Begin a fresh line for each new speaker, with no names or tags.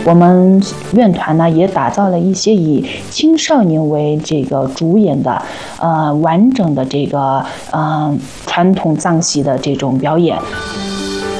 我们院团呢也打造了一些以青少年为这个主演的完整的这个传统藏戏的这种表演。